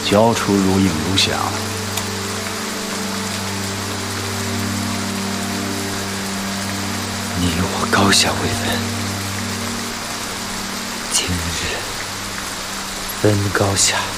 交出如影如响。 你与我高下未分，今日分高下。